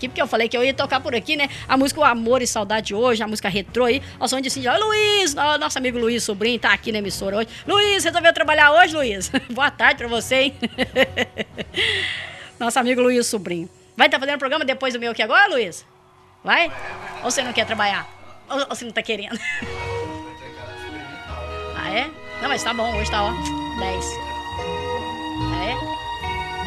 aqui, porque eu falei que eu ia tocar por aqui, né? A música O Amor e Saudade hoje, a música retrô aí, ao som de Cindy. Luiz, nosso amigo Luiz Sobrinho, tá aqui na emissora hoje. Luiz, resolveu trabalhar hoje, Luiz? Boa tarde pra você, hein? Nosso amigo Luiz Sobrinho. Vai estar fazendo programa depois do meu aqui agora, Luiz? Vai? Ou você não quer trabalhar? Ou você não tá querendo? Ah, é? Não, mas tá bom, hoje tá, ó, 10. Ah, é?